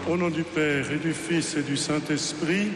Au nom du Père et du Fils et du Saint-Esprit,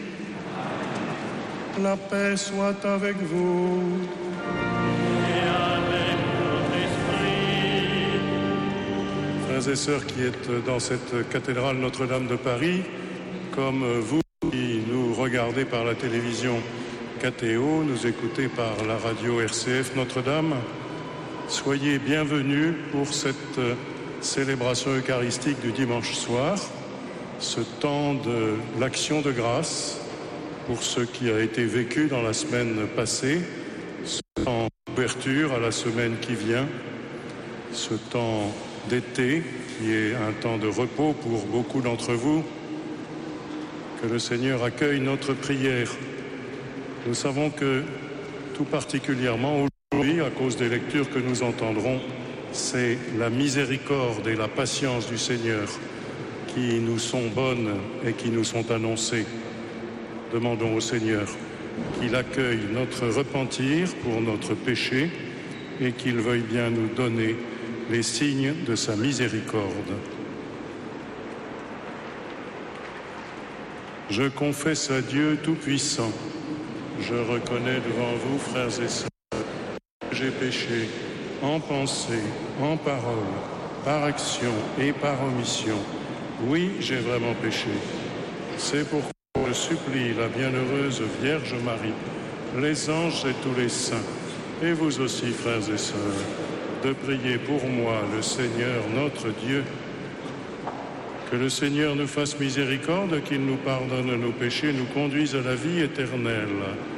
la paix soit avec vous. Et avec votre esprit. Frères et sœurs qui êtes dans cette cathédrale Notre-Dame de Paris, comme vous qui nous regardez par la télévision KTO, nous écoutez par la radio RCF Notre-Dame, soyez bienvenus pour cette célébration eucharistique du dimanche soir, ce temps de l'action de grâce pour ce qui a été vécu dans la semaine passée, ce temps d'ouverture à la semaine qui vient, ce temps d'été qui est un temps de repos pour beaucoup d'entre vous. Que le Seigneur accueille notre prière. Nous savons que tout particulièrement aujourd'hui, à cause des lectures que nous entendrons, c'est la miséricorde et la patience du Seigneur qui nous sont bonnes et qui nous sont annoncées. Demandons au Seigneur qu'il accueille notre repentir pour notre péché et qu'il veuille bien nous donner les signes de sa miséricorde. Je confesse à Dieu Tout-Puissant, je reconnais devant vous, frères et sœurs, que j'ai péché en pensée, en parole, par action et par omission. Oui, j'ai vraiment péché. C'est pourquoi je supplie la bienheureuse Vierge Marie, les anges et tous les saints, et vous aussi, frères et sœurs, de prier pour moi, le Seigneur notre Dieu. Que le Seigneur nous fasse miséricorde, qu'il nous pardonne nos péchés, nous conduise à la vie éternelle.